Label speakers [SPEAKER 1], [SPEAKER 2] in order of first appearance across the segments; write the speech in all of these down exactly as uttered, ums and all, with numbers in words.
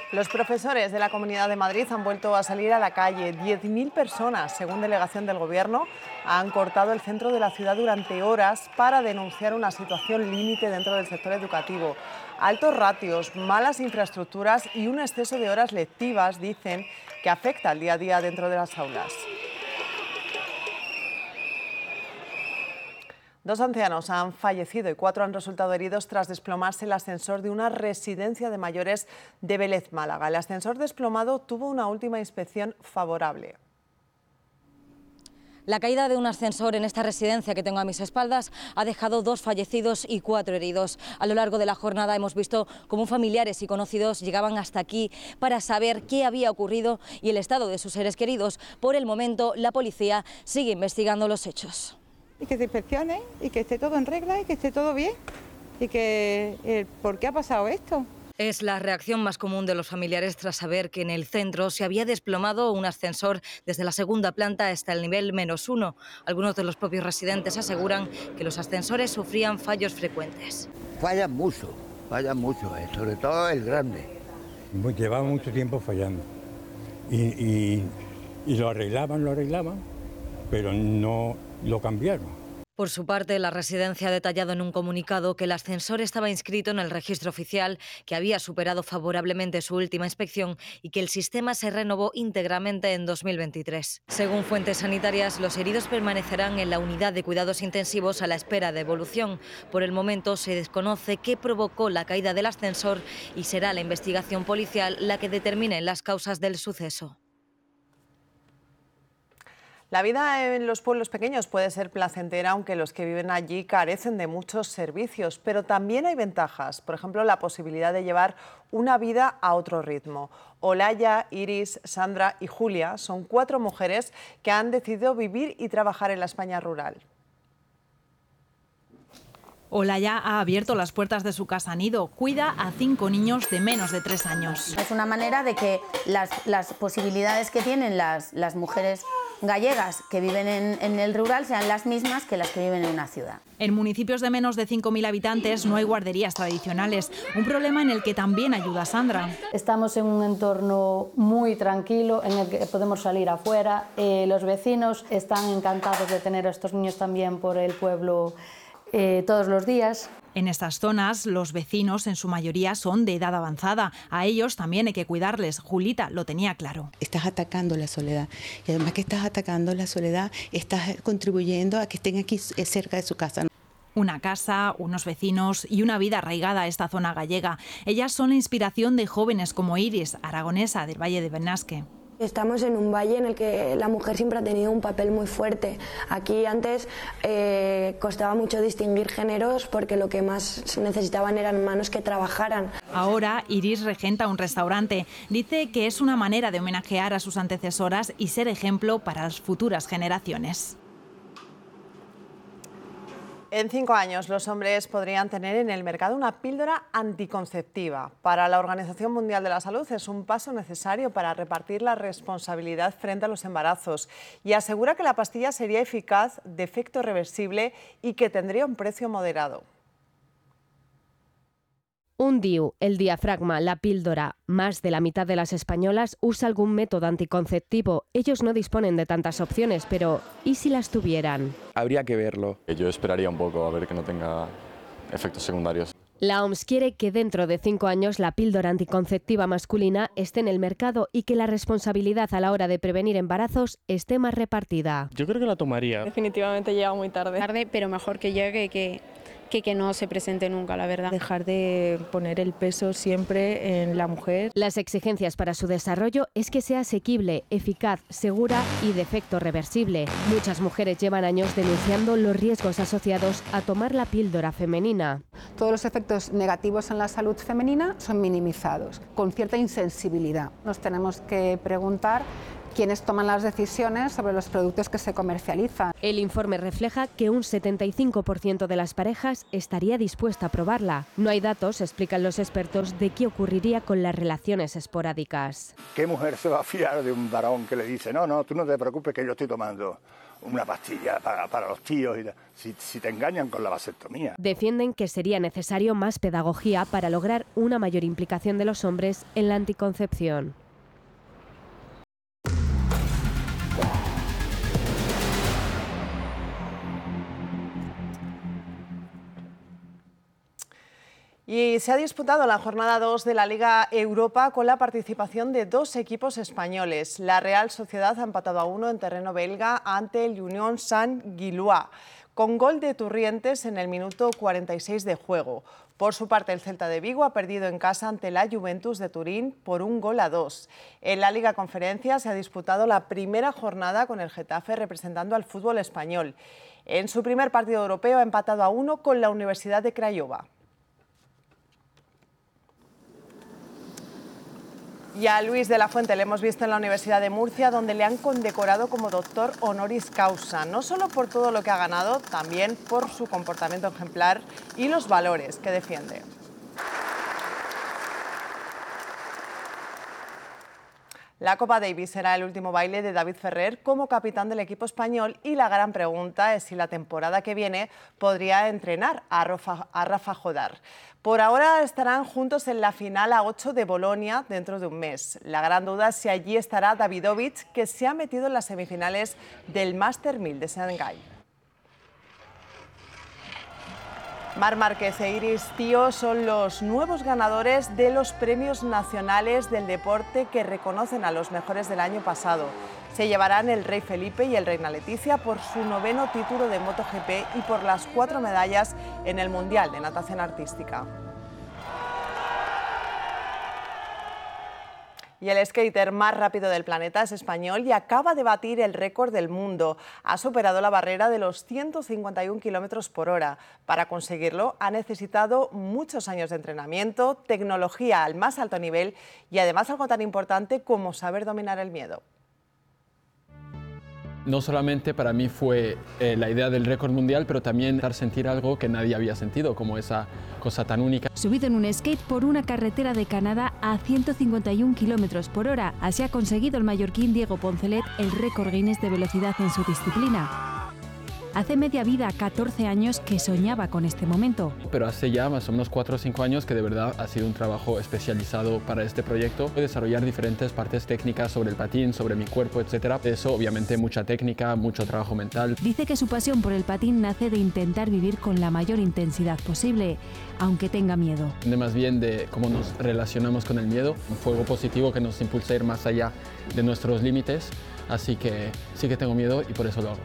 [SPEAKER 1] Los profesores de la Comunidad de Madrid han vuelto a salir a la calle. diez mil personas, según delegación del Gobierno, han cortado el centro de la ciudad durante horas para denunciar una situación límite dentro del sector educativo. Altos ratios, malas infraestructuras y un exceso de horas lectivas, dicen, que afecta al día a día dentro de las aulas. Dos ancianos han fallecido y cuatro han resultado heridos tras desplomarse el ascensor de una residencia de mayores de Vélez, Málaga. El ascensor desplomado tuvo una última inspección favorable.
[SPEAKER 2] La caída de un ascensor en esta residencia que tengo a mis espaldas ha dejado dos fallecidos y cuatro heridos. A lo largo de la jornada hemos visto cómo familiares y conocidos llegaban hasta aquí para saber qué había ocurrido y el estado de sus seres queridos. Por el momento, la policía sigue investigando los hechos.
[SPEAKER 3] Y que se inspeccione y que esté todo en regla y que esté todo bien y que eh, ¿por qué ha pasado esto?
[SPEAKER 2] Es la reacción más común de los familiares tras saber que en el centro se había desplomado un ascensor desde la segunda planta hasta el nivel menos uno. Algunos de los propios residentes aseguran que los ascensores sufrían fallos frecuentes.
[SPEAKER 4] Fallan mucho, fallan mucho, eh, sobre todo el grande.
[SPEAKER 5] Llevaba mucho tiempo fallando y, y, y lo arreglaban, lo arreglaban, pero no lo cambiaron.
[SPEAKER 2] Por su parte, la residencia ha detallado en un comunicado que el ascensor estaba inscrito en el registro oficial, que había superado favorablemente su última inspección y que el sistema se renovó íntegramente en dos mil veintitrés. Según fuentes sanitarias, los heridos permanecerán en la unidad de cuidados intensivos a la espera de evolución. Por el momento se desconoce qué provocó la caída del ascensor y será la investigación policial la que determine las causas del suceso.
[SPEAKER 1] La vida en los pueblos pequeños puede ser placentera, aunque los que viven allí carecen de muchos servicios, pero también hay ventajas, por ejemplo, la posibilidad de llevar una vida a otro ritmo. Olaya, Iris, Sandra y Julia son cuatro mujeres que han decidido vivir y trabajar en la España rural.
[SPEAKER 6] Olaya ha abierto las puertas de su casa nido. Cuida a cinco niños de menos de tres años.
[SPEAKER 7] Es una manera de que las, las posibilidades que tienen las, las mujeres gallegas que viven en, en el rural sean las mismas que las que viven en una ciudad.
[SPEAKER 6] En municipios de menos de cinco mil habitantes no hay guarderías tradicionales, un problema en el que también ayuda Sandra.
[SPEAKER 8] Estamos en un entorno muy tranquilo en el que podemos salir afuera. Eh, los vecinos están encantados de tener a estos niños también por el pueblo eh, todos los días.
[SPEAKER 6] En estas zonas, los vecinos en su mayoría son de edad avanzada. A ellos también hay que cuidarles. Julita lo tenía claro.
[SPEAKER 9] Estás atacando la soledad. Y además que estás atacando la soledad, estás contribuyendo a que estén aquí cerca de su casa.
[SPEAKER 6] Una casa, unos vecinos y una vida arraigada a esta zona gallega. Ellas son la inspiración de jóvenes como Iris, aragonesa del Valle de Benasque.
[SPEAKER 10] Estamos en un valle en el que la mujer siempre ha tenido un papel muy fuerte. Aquí antes eh, costaba mucho distinguir géneros porque lo que más necesitaban eran manos que trabajaran.
[SPEAKER 6] Ahora Iris regenta un restaurante. Dice que es una manera de homenajear a sus antecesoras y ser ejemplo para las futuras generaciones.
[SPEAKER 1] En cinco años, los hombres podrían tener en el mercado una píldora anticonceptiva. Para la Organización Mundial de la Salud es un paso necesario para repartir la responsabilidad frente a los embarazos y asegura que la pastilla sería eficaz, de efecto reversible y que tendría un precio moderado.
[SPEAKER 11] Un D I U, el diafragma, la píldora. Más de la mitad de las españolas usa algún método anticonceptivo. Ellos no disponen de tantas opciones, pero ¿y si las tuvieran?
[SPEAKER 12] Habría que verlo. Yo esperaría un poco a ver que no tenga efectos secundarios.
[SPEAKER 11] La O M S quiere que dentro de cinco años la píldora anticonceptiva masculina esté en el mercado y que la responsabilidad a la hora de prevenir embarazos esté más repartida.
[SPEAKER 13] Yo creo que la tomaría.
[SPEAKER 14] Definitivamente llega muy tarde.
[SPEAKER 15] Tarde, pero mejor que llegue que... Que, que no se presente nunca, la verdad.
[SPEAKER 16] Dejar de poner el peso siempre en la mujer.
[SPEAKER 11] Las exigencias para su desarrollo es que sea asequible, eficaz, segura y de efecto reversible. Muchas mujeres llevan años denunciando los riesgos asociados a tomar la píldora femenina.
[SPEAKER 17] Todos los efectos negativos en la salud femenina son minimizados, con cierta insensibilidad. Nos tenemos que preguntar quienes toman las decisiones sobre los productos que se comercializan.
[SPEAKER 11] El informe refleja que un setenta y cinco por ciento de las parejas estaría dispuesta a probarla. No hay datos, explican los expertos, de qué ocurriría con las relaciones esporádicas.
[SPEAKER 4] ¿Qué mujer se va a fiar de un varón que le dice, no, no, tú no te preocupes que yo estoy tomando?
[SPEAKER 13] una pastilla para, para los tíos, y si, si te engañan con la vasectomía.
[SPEAKER 11] Defienden que sería necesario más pedagogía para lograr una mayor implicación de los hombres en la anticoncepción.
[SPEAKER 1] Y se ha disputado la jornada dos de la Liga Europa con la participación de dos equipos españoles. La Real Sociedad ha empatado a uno en terreno belga ante el Union Saint-Gilloise, con gol de Turrientes en el minuto cuarenta y seis de juego. Por su parte, el Celta de Vigo ha perdido en casa ante la Juventus de Turín por un gol a dos. En la Liga Conferencia se ha disputado la primera jornada con el Getafe representando al fútbol español. En su primer partido europeo ha empatado a uno con la Universidad de Craiova. Y a Luis de la Fuente le hemos visto en la Universidad de Murcia, donde le han condecorado como doctor honoris causa, no solo por todo lo que ha ganado, también por su comportamiento ejemplar y los valores que defiende. La Copa Davis será el último baile de David Ferrer como capitán del equipo español y la gran pregunta es si la temporada que viene podría entrenar a Rafa, a Rafa Jodar. Por ahora estarán juntos en la final a ocho de Bolonia dentro de un mes. La gran duda es si allí estará Davidovich, que se ha metido en las semifinales del Master mil de Shanghái. Marc Márquez e Iris Tío son los nuevos ganadores de los premios nacionales del deporte que reconocen a los mejores del año pasado. Se llevarán el Rey Felipe y el Reina Leticia por su noveno título de MotoGP y por las cuatro medallas en el Mundial de Natación Artística. Y el skater más rápido del planeta es español y acaba de batir el récord del mundo. Ha superado la barrera de los ciento cincuenta y un kilómetros por hora. Para conseguirlo ha necesitado muchos años de entrenamiento, tecnología al más alto nivel y además algo tan importante como saber dominar el miedo.
[SPEAKER 14] No solamente para mí fue eh, la idea del récord mundial, pero también dar sentir algo que nadie había sentido, como esa cosa tan única.
[SPEAKER 18] Subido en un skate por una carretera de Canadá a ciento cincuenta y un kilómetros por hora, así ha conseguido el mallorquín Diego Poncelet el récord Guinness de velocidad en su disciplina. Hace media vida, catorce años, que soñaba con este momento.
[SPEAKER 14] Pero hace ya más o menos cuatro o cinco años que de verdad ha sido un trabajo especializado para este proyecto. Desarrollar diferentes partes técnicas sobre el patín, sobre mi cuerpo, etcétera. Eso, obviamente, mucha técnica, mucho trabajo mental.
[SPEAKER 18] Dice que su pasión por el patín nace de intentar vivir con la mayor intensidad posible, aunque tenga miedo.
[SPEAKER 14] Depende más bien de cómo nos relacionamos con el miedo, un fuego positivo que nos impulsa a ir más allá de nuestros límites. Así que sí que tengo miedo y por eso lo hago.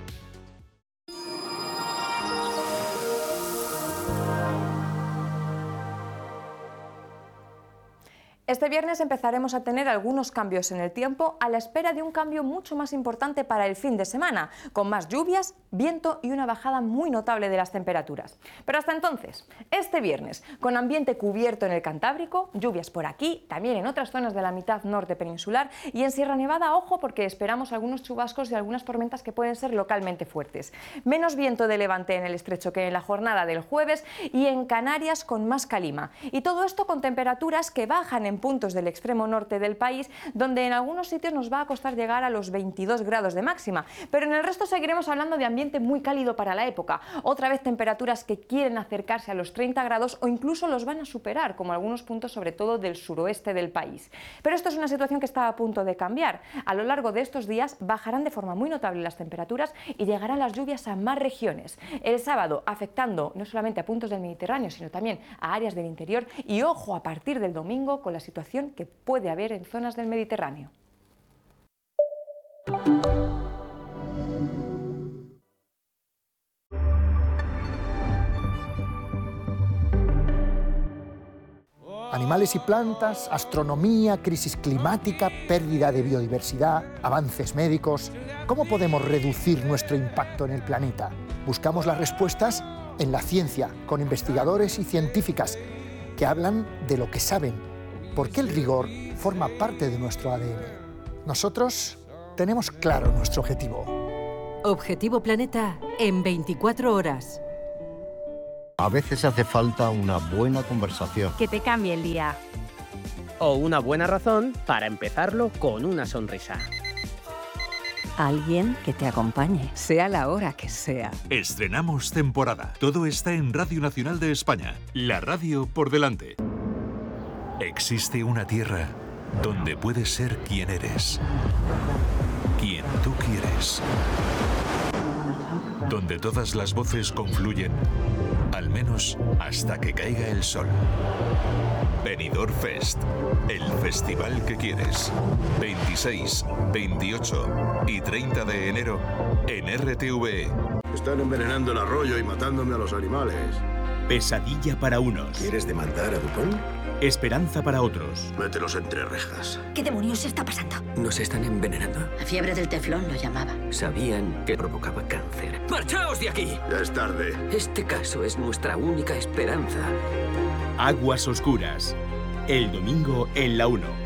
[SPEAKER 19] Este viernes empezaremos a tener algunos cambios en el tiempo a la espera de un cambio mucho más importante para el fin de semana, con más lluvias, viento y una bajada muy notable de las temperaturas. Pero hasta entonces, este viernes, con ambiente cubierto en el Cantábrico, lluvias por aquí, también en otras zonas de la mitad norte peninsular y en Sierra Nevada, ojo, porque esperamos algunos chubascos y algunas tormentas que pueden ser localmente fuertes. Menos viento de levante en el estrecho que en la jornada del jueves y en Canarias con más calima. Y todo esto con temperaturas que bajan en puntos del extremo norte del país, donde en algunos sitios nos va a costar llegar a los veintidós grados de máxima, pero en el resto seguiremos hablando de ambiente muy cálido para la época. Otra vez temperaturas que quieren acercarse a los treinta grados o incluso los van a superar, como algunos puntos sobre todo del suroeste del país. Pero esto es una situación que está a punto de cambiar. A lo largo de estos días bajarán de forma muy notable las temperaturas y llegarán las lluvias a más regiones. El sábado afectando no solamente a puntos del Mediterráneo, sino también a áreas del interior y ojo a partir del domingo con las situación que puede haber en zonas del Mediterráneo.
[SPEAKER 20] Animales y plantas, astronomía, crisis climática, pérdida de biodiversidad, avances médicos. ¿Cómo podemos reducir nuestro impacto en el planeta? Buscamos las respuestas en la ciencia, con investigadores y científicas que hablan de lo que saben. Porque el rigor forma parte de nuestro A D N. Nosotros tenemos claro nuestro objetivo.
[SPEAKER 21] Objetivo Planeta en veinticuatro horas.
[SPEAKER 22] A veces hace falta una buena conversación.
[SPEAKER 21] Que te cambie el día.
[SPEAKER 23] O una buena razón para empezarlo con una sonrisa.
[SPEAKER 3] Alguien que te acompañe, sea la hora que sea.
[SPEAKER 5] Estrenamos temporada. Todo está en Radio Nacional de España. La radio por delante. Existe una tierra donde puedes ser quien eres, quien tú quieres, donde todas las voces confluyen, al menos hasta que caiga el sol. Benidorm Fest, el festival que quieres. veintiséis, veintiocho y treinta de enero en R T V E.
[SPEAKER 23] Están envenenando el arroyo y matándome a los animales.
[SPEAKER 24] Pesadilla para unos.
[SPEAKER 23] ¿Quieres demandar a Dupont?
[SPEAKER 24] Esperanza para otros.
[SPEAKER 23] Mételos entre rejas.
[SPEAKER 25] ¿Qué demonios está pasando?
[SPEAKER 26] ¿Nos están envenenando?
[SPEAKER 25] La fiebre del teflón lo llamaba.
[SPEAKER 26] Sabían que provocaba cáncer.
[SPEAKER 23] ¡Marchaos de aquí! Ya es tarde.
[SPEAKER 26] Este caso es nuestra única esperanza.
[SPEAKER 24] Aguas Oscuras. El domingo en la uno.